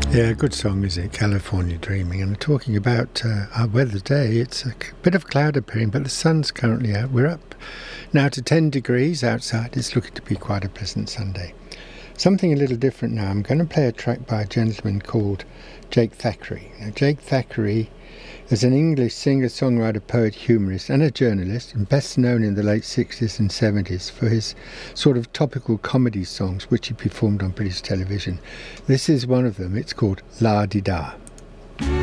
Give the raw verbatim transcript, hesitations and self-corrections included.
Yeah, good song, is it? California Dreaming. And talking about uh, our weather today, it's a bit of cloud appearing, but the sun's currently out. We're up now to ten degrees outside. It's looking to be quite a pleasant Sunday. Something a little different now. I'm going to play a track by a gentleman called Jake Thackeray. Now, Jake Thackeray is an English singer, songwriter, poet, humorist and a journalist, and best known in the late sixties and seventies for his sort of topical comedy songs which he performed on British television. This is one of them. It's called La Di Da.